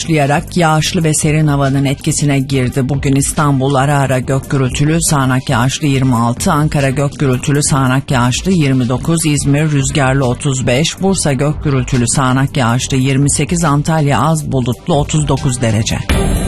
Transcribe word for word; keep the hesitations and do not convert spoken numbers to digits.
başlayarak yağışlı ve serin havanın etkisine girdi. Bugün İstanbul ara ara gök gürültülü sağanak yağışlı yirmi altı, Ankara gök gürültülü sağanak yağışlı yirmi dokuz, İzmir rüzgarlı otuz beş, Bursa gök gürültülü sağanak yağışlı yirmi sekiz, Antalya az bulutlu otuz dokuz derece.